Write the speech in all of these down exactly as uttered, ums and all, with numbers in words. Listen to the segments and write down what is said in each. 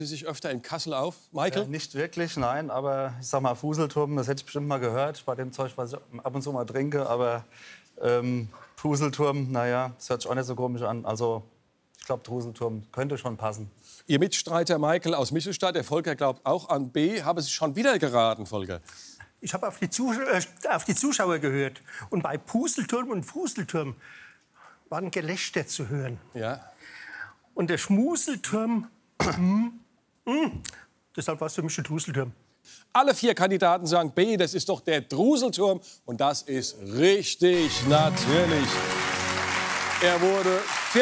Sie sich öfter in Kassel auf? Michael? Ja, nicht wirklich, nein. Aber ich sag mal, Fuselturm, das hätte ich bestimmt mal gehört. Bei dem Zeug, was ich ab und zu mal trinke. Aber ähm, Fuselturm, naja, das hört sich auch nicht so komisch an. Also, ich glaube, Fuselturm könnte schon passen. Ihr Mitstreiter Michael aus Michelstadt, der Volker glaubt auch an B. Habe Sie schon wieder geraten, Volker? Ich habe auf, äh, auf die Zuschauer gehört. Und bei Puselturm und Fuselturm war ein Gelächter zu hören. Ja. Und der Schmuselturm, mm, deshalb war es für mich ein Druselturm. Alle vier Kandidaten sagen B, das ist doch der Druselturm. Und das ist richtig, natürlich. Er wurde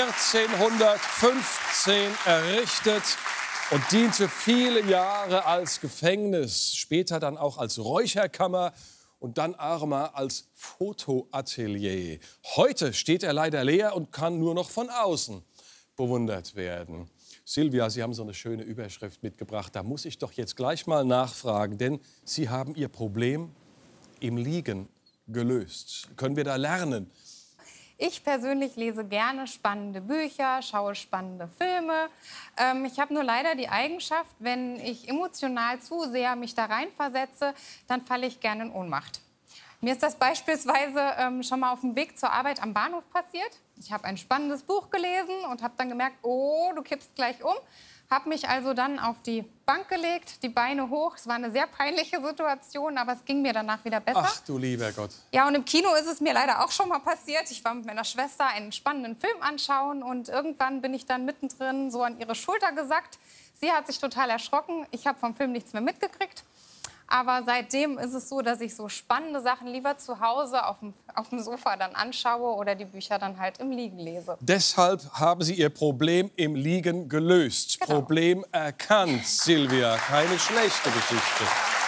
vierzehnhundertfünfzehn errichtet und diente viele Jahre als Gefängnis, später dann auch als Räucherkammer und dann einmal als Fotoatelier. Heute steht er leider leer und kann nur noch von außen bewundert werden. Silvia, Sie haben so eine schöne Überschrift mitgebracht. Da muss ich doch jetzt gleich mal nachfragen, denn Sie haben Ihr Problem im Liegen gelöst. Können wir da lernen? Ich persönlich lese gerne spannende Bücher, schaue spannende Filme. Ähm, ich habe nur leider die Eigenschaft, wenn ich emotional zu sehr mich da reinversetze, dann falle ich gerne in Ohnmacht. Mir ist das beispielsweise ähm, schon mal auf dem Weg zur Arbeit am Bahnhof passiert. Ich habe ein spannendes Buch gelesen und habe dann gemerkt, oh, du kippst gleich um. Habe mich also dann auf die Bank gelegt, die Beine hoch. Es war eine sehr peinliche Situation, aber es ging mir danach wieder besser. Ach du lieber Gott. Ja, und im Kino ist es mir leider auch schon mal passiert. Ich war mit meiner Schwester einen spannenden Film anschauen und irgendwann bin ich dann mittendrin so an ihre Schulter gesackt. Sie hat sich total erschrocken. Ich habe vom Film nichts mehr mitgekriegt. Aber seitdem ist es so, dass ich so spannende Sachen lieber zu Hause auf dem, auf dem Sofa dann anschaue oder die Bücher dann halt im Liegen lese. Deshalb haben Sie Ihr Problem im Liegen gelöst. Genau. Problem erkannt, Silvia. Keine schlechte Geschichte.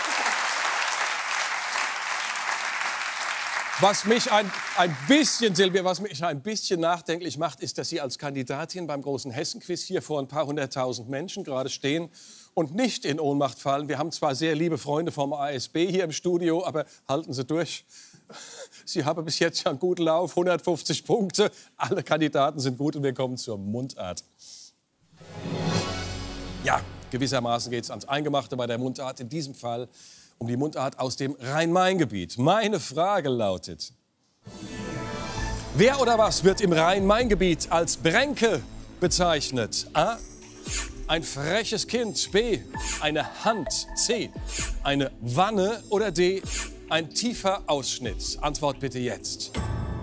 Was mich ein, ein bisschen, Silvia, was mich ein bisschen nachdenklich macht, ist, dass Sie als Kandidatin beim großen Hessen-Quiz hier vor ein paar hunderttausend Menschen gerade stehen und nicht in Ohnmacht fallen. Wir haben zwar sehr liebe Freunde vom A S B hier im Studio, aber halten Sie durch. Sie haben bis jetzt ja einen guten Lauf, hundertfünfzig Punkte. Alle Kandidaten sind gut und wir kommen zur Mundart. Ja, gewissermaßen geht es ans Eingemachte bei der Mundart. In diesem Fall um die Mundart aus dem Rhein-Main-Gebiet. Meine Frage lautet: Wer oder was wird im Rhein-Main-Gebiet als Bränke bezeichnet? A. Ein freches Kind. B. Eine Hand. C. Eine Wanne. Oder D. Ein tiefer Ausschnitt. Antwort bitte jetzt.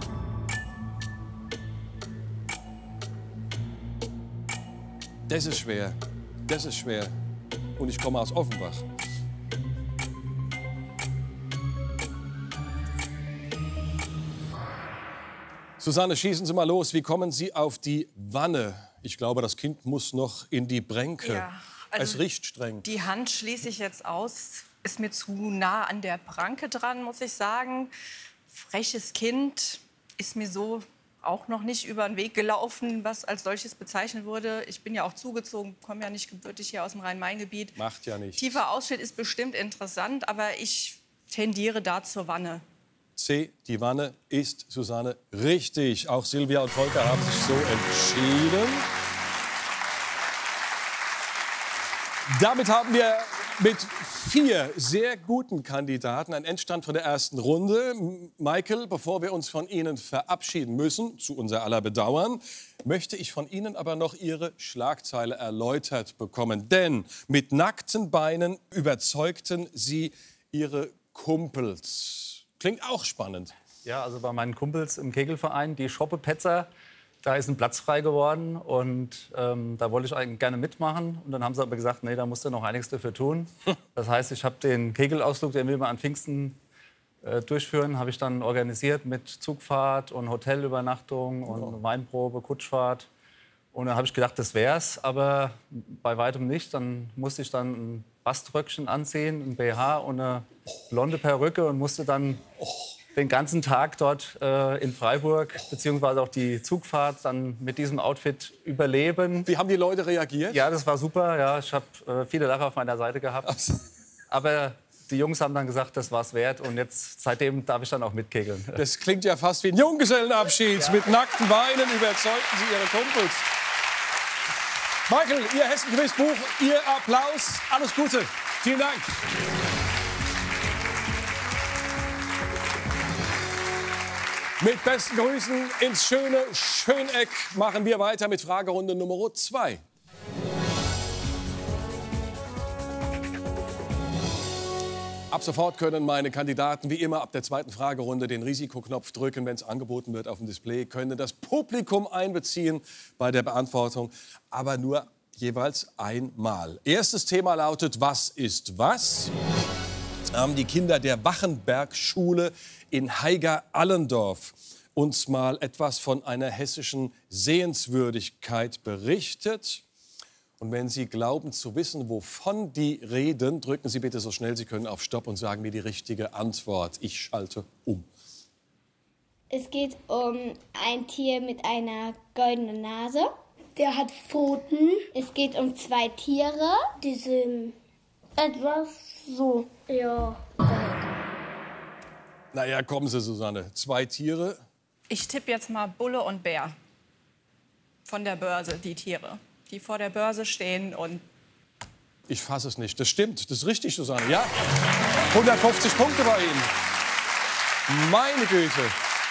Das ist schwer. Das ist schwer. Und ich komme aus Offenbach. Susanne, schießen Sie mal los. Wie kommen Sie auf die Wanne? Ich glaube, das Kind muss noch in die Bränke. Ja, also es riecht streng. Die Hand schließe ich jetzt aus. Ist mir zu nah an der Pranke dran, muss ich sagen. Freches Kind ist mir so auch noch nicht über den Weg gelaufen, was als solches bezeichnet wurde. Ich bin ja auch zugezogen, komme ja nicht gebürtig hier aus dem Rhein-Main-Gebiet. Macht ja nichts. Tiefer Ausschnitt ist bestimmt interessant, aber ich tendiere da zur Wanne. C, die Wanne ist, Susanne, richtig. Auch Silvia und Volker haben sich so entschieden. Damit haben wir mit vier sehr guten Kandidaten einen Endstand von der ersten Runde. Michael, bevor wir uns von Ihnen verabschieden müssen, zu unser aller Bedauern, möchte ich von Ihnen aber noch Ihre Schlagzeile erläutert bekommen. Denn mit nackten Beinen überzeugten Sie Ihre Kumpels. Klingt auch spannend. Ja, also bei meinen Kumpels im Kegelverein, die Schoppe-Petzer, da ist ein Platz frei geworden und ähm, da wollte ich eigentlich gerne mitmachen. Und dann haben sie aber gesagt, nee, da musst du noch einiges dafür tun. Das heißt, ich habe den Kegelausflug, den wir mal an Pfingsten äh, durchführen, habe ich dann organisiert mit Zugfahrt und Hotelübernachtung und oh. Weinprobe, Kutschfahrt. Und dann habe ich gedacht, das wär's, aber bei weitem nicht. Dann musste ich dann ein Baströckchen anziehen, ein B H und eine blonde Perücke und musste dann den ganzen Tag dort äh, in Freiburg, beziehungsweise auch die Zugfahrt, dann mit diesem Outfit überleben. Wie haben die Leute reagiert? Ja, das war super. Ja, ich habe äh, viele Lacher auf meiner Seite gehabt. Aber die Jungs haben dann gesagt, das war's wert. Und jetzt, seitdem darf ich dann auch mitkegeln. Das klingt ja fast wie ein Junggesellenabschied. Ja. Mit nackten Beinen überzeugten Sie Ihre Kumpels. Michael, Ihr Hessen-Quizbuch, Ihr Applaus. Alles Gute. Vielen Dank. Mit besten Grüßen ins schöne Schöneck machen wir weiter mit Fragerunde Nummer zwei. Ab sofort können meine Kandidaten wie immer ab der zweiten Fragerunde den Risikoknopf drücken, wenn es angeboten wird auf dem Display, können das Publikum einbeziehen bei der Beantwortung, aber nur jeweils einmal. Erstes Thema lautet: Was ist was? Haben die Kinder der Wachenberg-Schule in Haiger-Allendorf uns mal etwas von einer hessischen Sehenswürdigkeit berichtet. Und wenn Sie glauben zu wissen, wovon die reden, drücken Sie bitte so schnell Sie können auf Stopp und sagen mir die richtige Antwort. Ich schalte um. Es geht um ein Tier mit einer goldenen Nase. Der hat Pfoten. Es geht um zwei Tiere. Die sind etwas so, ja. Naja, kommen Sie, Susanne. Zwei Tiere. Ich tippe jetzt mal Bulle und Bär. Von der Börse, die Tiere, die vor der Börse stehen und... Ich fasse es nicht. Das stimmt. Das ist richtig, Susanne. Ja. hundertfünfzig Punkte bei Ihnen. Meine Güte.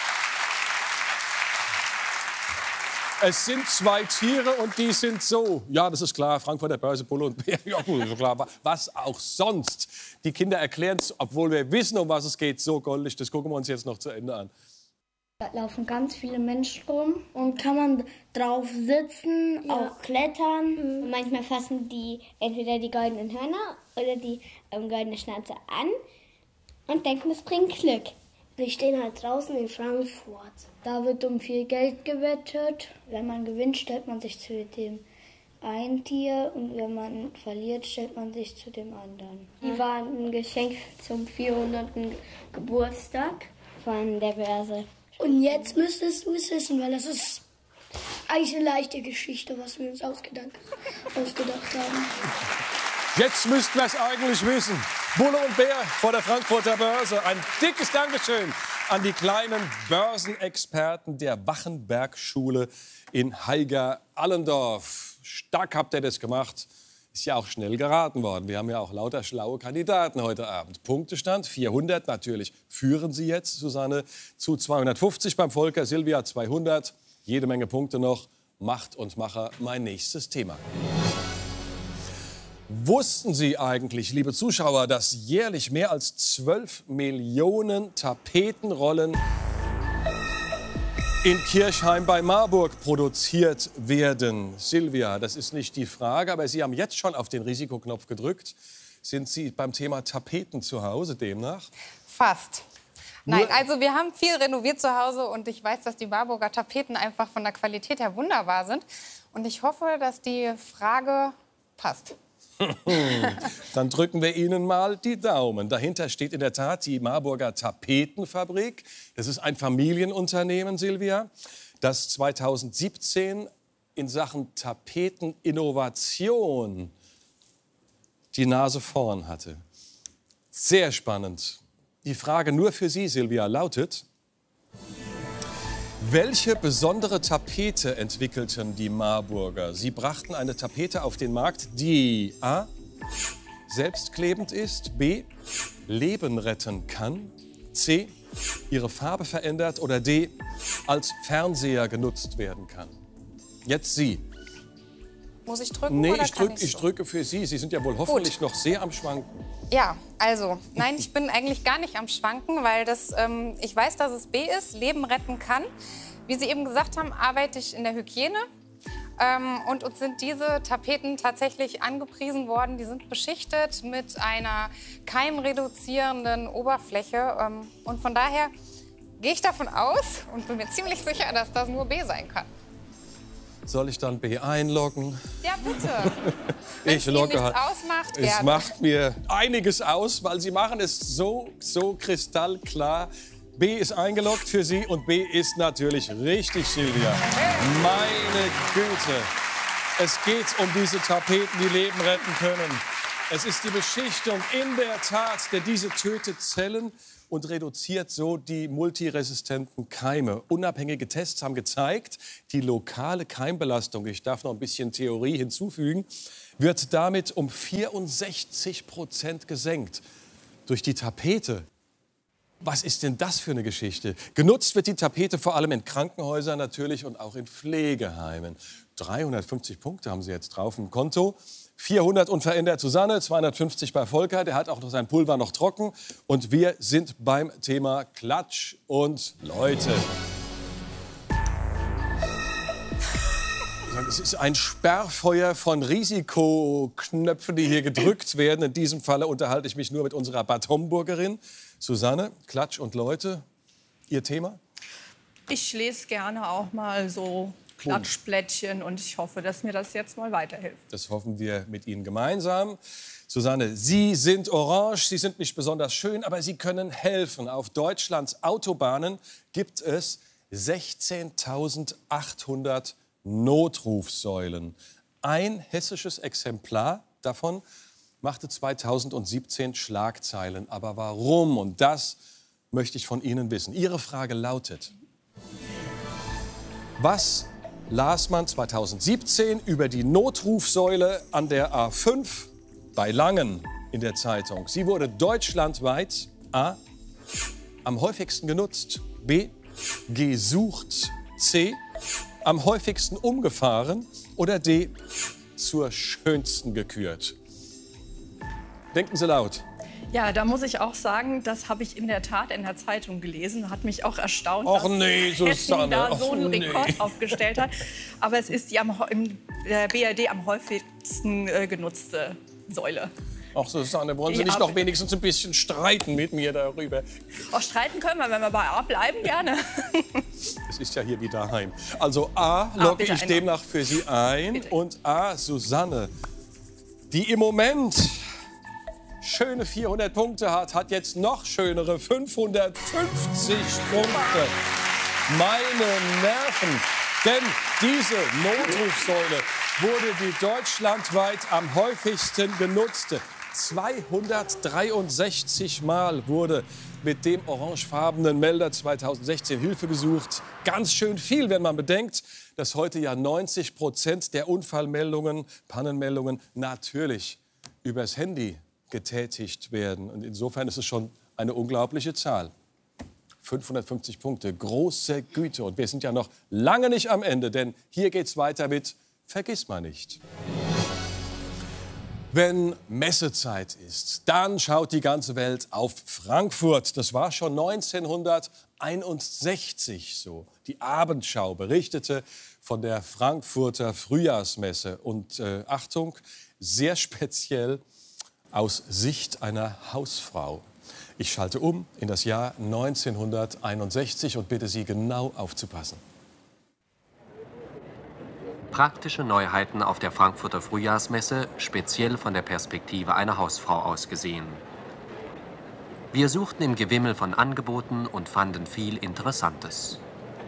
Es sind zwei Tiere und die sind so. Ja, das ist klar. Frankfurter Börse, Bulle und Bär. Ja, gut, ist klar. Was auch sonst. Die Kinder erklären es, obwohl wir wissen, um was es geht, so goldig. Das gucken wir uns jetzt noch zu Ende an. Da laufen ganz viele Menschen rum und kann man drauf sitzen, Ja. auch klettern. Und Mhm. manchmal fassen die entweder die goldenen Hörner oder die ähm, goldene Schnauze an und denken, es bringt Glück. Die stehen halt draußen in Frankfurt. Da wird um viel Geld gewettet. Wenn man gewinnt, stellt man sich zu dem einen Tier und wenn man verliert, stellt man sich zu dem anderen. Die waren ein Geschenk zum vierhunderten Geburtstag von der Börse. Und jetzt müsstest du es wissen, weil das ist eigentlich eine leichte Geschichte, was wir uns ausgedacht, ausgedacht haben. Jetzt müssten wir es eigentlich wissen. Bulle und Bär vor der Frankfurter Börse. Ein dickes Dankeschön an die kleinen Börsenexperten der Wachenberg-Schule in Haiger-Allendorf. Stark habt ihr das gemacht. Ist ja auch schnell geraten worden. Wir haben ja auch lauter schlaue Kandidaten heute Abend. Punktestand vierhundert. Natürlich führen Sie jetzt, Susanne, zu zweihundertfünfzig beim Volker. Silvia zweihundert. Jede Menge Punkte noch. Macht und Macher, mein nächstes Thema. Wussten Sie eigentlich, liebe Zuschauer, dass jährlich mehr als zwölf Millionen Tapetenrollen in Kirchheim bei Marburg produziert werden? Silvia, das ist nicht die Frage, aber Sie haben jetzt schon auf den Risikoknopf gedrückt. Sind Sie beim Thema Tapeten zu Hause demnach? Fast. Nein, Nur- also wir haben viel renoviert zu Hause und ich weiß, dass die Marburger Tapeten einfach von der Qualität her wunderbar sind. Und ich hoffe, dass die Frage passt. Dann drücken wir Ihnen mal die Daumen. Dahinter steht in der Tat die Marburger Tapetenfabrik. Das ist ein Familienunternehmen, Silvia, das zweitausendsiebzehn in Sachen Tapeteninnovation die Nase vorn hatte. Sehr spannend. Die Frage nur für Sie, Silvia, lautet: Welche besondere Tapete entwickelten die Marburger? Sie brachten eine Tapete auf den Markt, die a. selbstklebend ist, b. Leben retten kann, c. ihre Farbe verändert oder d. als Fernseher genutzt werden kann. Jetzt Sie. Muss ich drücken Nee, oder ich, kann drück, ich ich so? drücke für Sie. Sie sind ja wohl hoffentlich noch sehr am Schwanken. Ja, also, nein, ich bin eigentlich gar nicht am Schwanken, weil das, ähm, ich weiß, dass es B ist, Leben retten kann. Wie Sie eben gesagt haben, arbeite ich in der Hygiene. Ähm, und uns sind diese Tapeten tatsächlich angepriesen worden. Die sind beschichtet mit einer keimreduzierenden Oberfläche. Ähm, und von daher gehe ich davon aus und bin mir ziemlich sicher, dass das nur B sein kann. Soll ich dann B einloggen? Ja, bitte. Wenn Ich es Ihnen logge nichts halt. ausmacht, Es gerne. macht mir einiges aus, weil Sie machen es so, so kristallklar. B ist eingeloggt für Sie und B ist natürlich richtig, Silvia. Meine Güte. Es geht um diese Tapeten, die Leben retten können. Es ist die Beschichtung in der Tat, der diese tötet Zellen und reduziert so die multiresistenten Keime. Unabhängige Tests haben gezeigt, die lokale Keimbelastung, ich darf noch ein bisschen Theorie hinzufügen, wird damit um vierundsechzig Prozent gesenkt. Durch die Tapete. Was ist denn das für eine Geschichte? Genutzt wird die Tapete vor allem in Krankenhäusern natürlich und auch in Pflegeheimen. dreihundertfünfzig Punkte haben Sie jetzt drauf im Konto. vierhundert unverändert Susanne, zweihundertfünfzig bei Volker. Der hat auch noch sein Pulver noch trocken. Und wir sind beim Thema Klatsch und Leute. Es ist ein Sperrfeuer von Risikoknöpfen, die hier gedrückt werden. In diesem Falle unterhalte ich mich nur mit unserer Bad Homburgerin. Susanne, Klatsch und Leute, Ihr Thema? Ich lese gerne auch mal so Klatschblättchen und ich hoffe, dass mir das jetzt mal weiterhilft. Das hoffen wir mit Ihnen gemeinsam. Susanne, Sie sind orange, Sie sind nicht besonders schön, aber Sie können helfen. Auf Deutschlands Autobahnen gibt es sechzehntausendachthundert Notrufsäulen. Ein hessisches Exemplar davon machte zweitausendsiebzehn Schlagzeilen. Aber warum? Und das möchte ich von Ihnen wissen. Ihre Frage lautet: Was las man zweitausendsiebzehn über die Notrufsäule an der A fünf bei Langen in der Zeitung? Sie wurde deutschlandweit A. am häufigsten genutzt, B. gesucht, C. am häufigsten umgefahren oder D. zur schönsten gekürt. Denken Sie laut. Ja, da muss ich auch sagen, das habe ich in der Tat in der Zeitung gelesen. Hat mich auch erstaunt, Och dass nee, Hessen Susanne, da och so einen nee. Rekord aufgestellt hat. Aber es ist die am, im der B R D am häufigsten äh, genutzte Säule. Ach Susanne, wollen Sie Ich nicht hab- noch wenigstens ein bisschen streiten mit mir darüber? Auch streiten können wir, wenn wir bei A bleiben, gerne. Es ist ja hier wie daheim. Also A logge bitte ich einmal. demnach für Sie ein. Bitte. Und A, Susanne, die im Moment schöne vierhundert Punkte hat, hat jetzt noch schönere fünfhundertfünfzig Punkte. Meine Nerven. Denn diese Notrufsäule wurde die deutschlandweit am häufigsten genutzte. zweihundertdreiundsechzig Mal wurde mit dem orangefarbenen Melder zweitausendsechzehn Hilfe gesucht. Ganz schön viel, wenn man bedenkt, dass heute ja neunzig Prozent der Unfallmeldungen, Pannenmeldungen natürlich übers Handy getätigt werden. Und insofern ist es schon eine unglaubliche Zahl. fünfhundertfünfzig Punkte, große Güte. Und wir sind ja noch lange nicht am Ende, denn hier geht's weiter mit Vergiss mal nicht. Wenn Messezeit ist, dann schaut die ganze Welt auf Frankfurt. Das war schon neunzehnhunderteinundsechzig so. Die Abendschau berichtete von der Frankfurter Frühjahrsmesse. Und äh, Achtung, sehr speziell aus Sicht einer Hausfrau. Ich schalte um in das Jahr neunzehnhunderteinundsechzig und bitte Sie genau aufzupassen. Praktische Neuheiten auf der Frankfurter Frühjahrsmesse, speziell von der Perspektive einer Hausfrau aus gesehen. Wir suchten im Gewimmel von Angeboten und fanden viel Interessantes.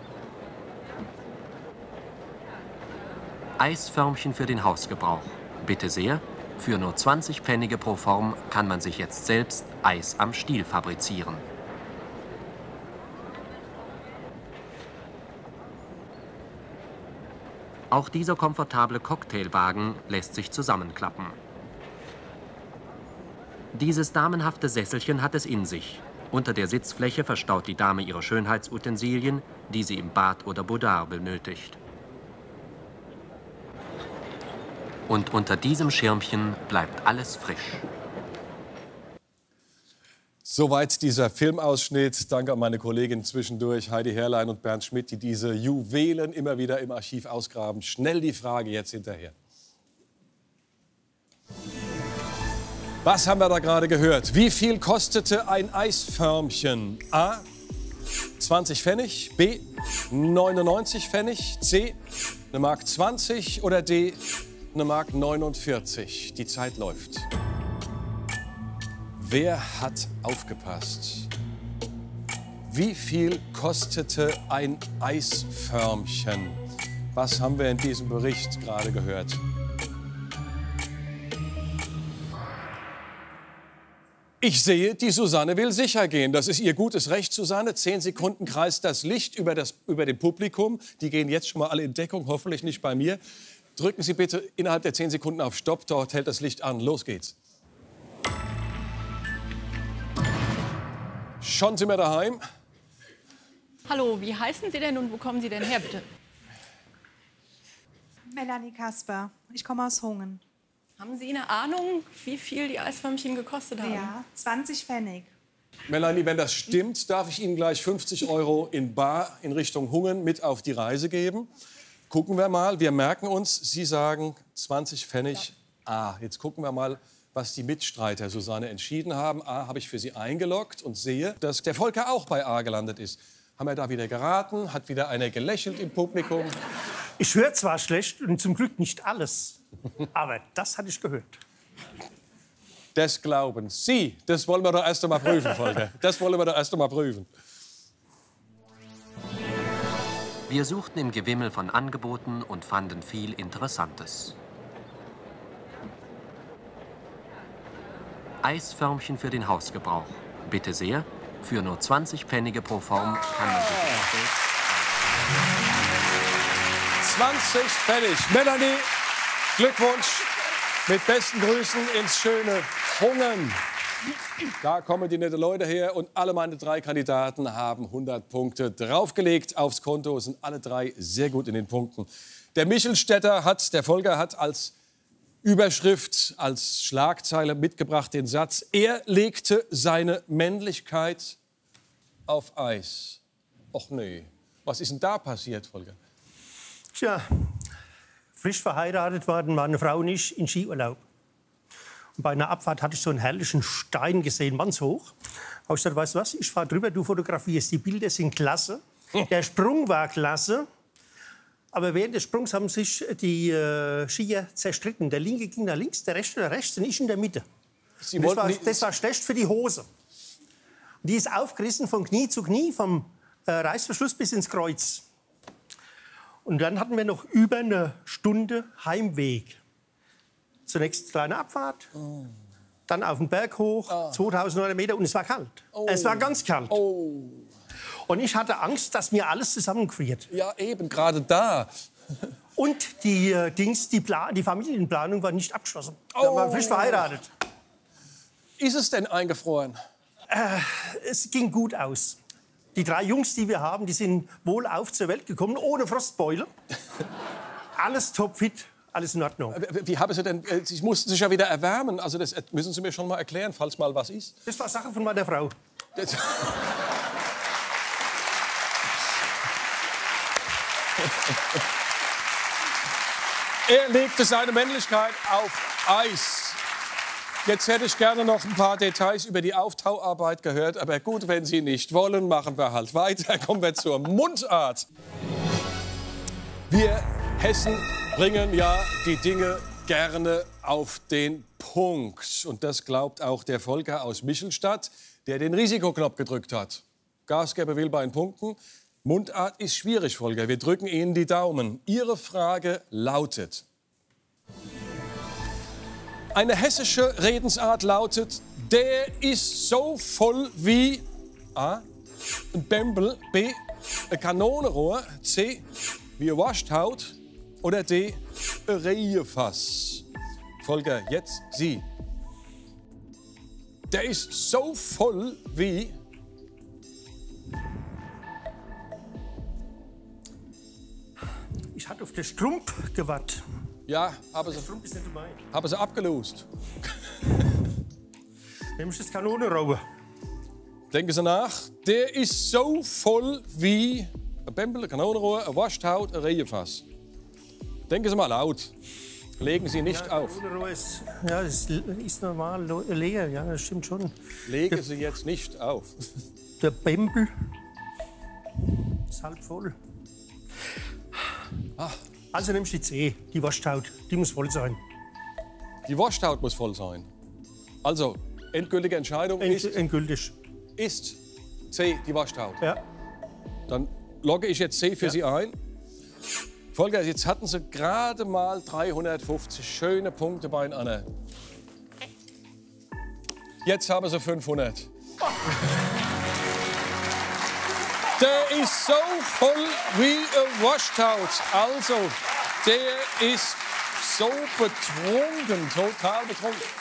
Eisförmchen für den Hausgebrauch. Bitte sehr, für nur zwanzig Pfennige pro Form kann man sich jetzt selbst Eis am Stiel fabrizieren. Auch dieser komfortable Cocktailwagen lässt sich zusammenklappen. Dieses damenhafte Sesselchen hat es in sich. Unter der Sitzfläche verstaut die Dame ihre Schönheitsutensilien, die sie im Bad oder Boudoir benötigt. Und unter diesem Schirmchen bleibt alles frisch. Soweit dieser Filmausschnitt. Danke an meine Kollegin zwischendurch, Heidi Herrlein und Bernd Schmidt, die diese Juwelen immer wieder im Archiv ausgraben. Schnell die Frage jetzt hinterher. Was haben wir da gerade gehört? Wie viel kostete ein Eisförmchen? A. zwanzig Pfennig, B. neunundneunzig Pfennig, C. eine Mark zwanzig oder D. eine Mark neunundvierzig. Die Zeit läuft. Wer hat aufgepasst? Wie viel kostete ein Eisförmchen? Was haben wir in diesem Bericht gerade gehört? Ich sehe, die Susanne will sicher gehen. Das ist ihr gutes Recht, Susanne. Zehn Sekunden kreist das Licht über, das, über dem Publikum. Die gehen jetzt schon mal alle in Deckung, hoffentlich nicht bei mir. Drücken Sie bitte innerhalb der zehn Sekunden auf Stopp. Dort hält das Licht an. Los geht's. Schon sind wir daheim. Hallo, wie heißen Sie denn und wo kommen Sie denn her, bitte? Melanie Kasper. Ich komme aus Hungen. Haben Sie eine Ahnung, wie viel die Eiswürmchen gekostet haben? Ja, zwanzig Pfennig. Melanie, wenn das stimmt, darf ich Ihnen gleich fünfzig Euro in bar in Richtung Hungen mit auf die Reise geben. Gucken wir mal, wir merken uns, Sie sagen zwanzig Pfennig A. Jetzt gucken wir mal, was die Mitstreiter Susanne entschieden haben. A habe ich für Sie eingeloggt und sehe, dass der Volker auch bei A gelandet ist. Haben wir da wieder geraten? Hat wieder einer gelächelt im Publikum? Ich höre zwar schlecht und zum Glück nicht alles, aber das hatte ich gehört. Das glauben Sie. Das wollen wir doch erst einmal prüfen, Volker. Das wollen wir doch erst einmal prüfen. Wir suchten im Gewimmel von Angeboten und fanden viel Interessantes. Eisförmchen für den Hausgebrauch. Bitte sehr, für nur zwanzig Pfennige pro Form kann man sich... zwanzig Pfennig. Melanie, Glückwunsch. Mit besten Grüßen ins schöne Hungen. Da kommen die netten Leute her und alle meine drei Kandidaten haben hundert Punkte draufgelegt aufs Konto. Sind alle drei sehr gut in den Punkten. Der Michelstädter hat, der Volker hat als Überschrift, als Schlagzeile mitgebracht den Satz: Er legte seine Männlichkeit auf Eis. Och nee, was ist denn da passiert, Volker? Tja, frisch verheiratet waren meine Frau und ich in Skiurlaub. Und bei einer Abfahrt hatte ich so einen herrlichen Stein gesehen, ganz hoch. Da habe ich gesagt, weißt du was, ich fahre drüber, du fotografierst. Die Bilder sind klasse, der Sprung war klasse. Aber während des Sprungs haben sich die äh, Skier zerstritten. Der linke ging nach links, der rechte nach rechts und ich in der Mitte. Sie Das war, wollten das war schlecht für die Hose. Und die ist aufgerissen von Knie zu Knie, vom äh, Reißverschluss bis ins Kreuz. Und dann hatten wir noch über eine Stunde Heimweg. Zunächst kleine Abfahrt, oh. Dann auf den Berg hoch, oh. zweitausendneunhundert Meter, und es war kalt. Oh. Es war ganz kalt. Oh. Und ich hatte Angst, dass mir alles zusammengefriert. Ja, eben, gerade da. Und die, äh, Dings, die, Pla die Familienplanung war nicht abgeschlossen. Oh. Wir waren frisch verheiratet. Ist es denn eingefroren? Äh, es ging gut aus. Die drei Jungs, die wir haben, die sind wohlauf zur Welt gekommen, ohne Frostbeule. Alles topfit, alles in Ordnung. Wie haben Sie denn? Sie mussten sich ja wieder erwärmen. Also das müssen Sie mir schon mal erklären, falls mal was ist. Das war Sache von meiner Frau. Das Er legte seine Männlichkeit auf Eis. Jetzt hätte ich gerne noch ein paar Details über die Auftauarbeit gehört. Aber gut, wenn Sie nicht wollen, machen wir halt weiter. Kommen wir zur Mundart. Wir Hessen bringen ja die Dinge gerne auf den Punkt. Und das glaubt auch der Volker aus Michelstadt, der den Risikoknopf gedrückt hat. Gasgeber will bei den Punkten. Mundart ist schwierig, Volker. Wir drücken Ihnen die Daumen. Ihre Frage lautet: Eine hessische Redensart lautet: Der ist so voll wie A. ein Bembel, B. ein Kanonenrohr, C. wie eine Waschhaut oder D. ein Rehefass. Volker, jetzt Sie. Der ist so voll wie... Ich hatte auf den Strumpf gewartet. Ja, haben Sie, Strumpf ist nicht dabei. haben Sie abgelost. Nämlich das Kanonenrohr. Denken Sie nach. Der ist so voll wie ein Bembel, ein Kanonenrohr, eine Waschhaut, ein Rehefass. Denken Sie mal laut. Legen Sie nicht ja, auf. Kanonenrohr ist, ja, das ist normal leer. Ja, das stimmt schon. Legen der, Sie jetzt nicht auf. Der Bembel ist halb voll. Ah. Also nimmst du die C, die Waschhaut. Die muss voll sein. Die Waschhaut muss voll sein. Also, endgültige Entscheidung End, ist... Endgültig. Ist C, die Waschhaut. Ja. Dann logge ich jetzt C für ja. Sie ein. Volker, jetzt hatten Sie gerade mal dreihundertfünfzig schöne Punkte bei einer. Jetzt haben sie fünfhundert. Der ist so voll wie ein Waschthaus. Also, der ist so betrunken, total betrunken.